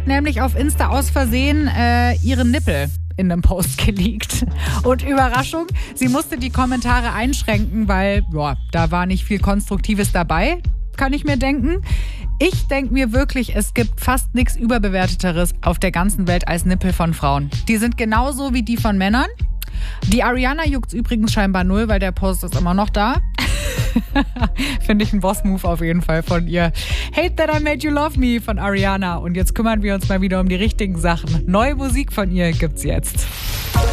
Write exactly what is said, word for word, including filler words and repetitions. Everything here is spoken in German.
hat nämlich auf Insta aus Versehen äh, ihren Nippel in einem Post geleakt. Und Überraschung, sie musste die Kommentare einschränken, weil boah, da war nicht viel Konstruktives dabei, kann ich mir denken. Ich denke mir wirklich, es gibt fast nichts Überbewerteteres auf der ganzen Welt als Nippel von Frauen. Die sind genauso wie die von Männern. Die Ariana juckt's übrigens scheinbar null, weil der Post ist immer noch da. Finde ich ein Boss-Move auf jeden Fall von ihr. Hate That I Made You Love Me von Ariana. Und jetzt kümmern wir uns mal wieder um die richtigen Sachen. Neue Musik von ihr gibt's jetzt.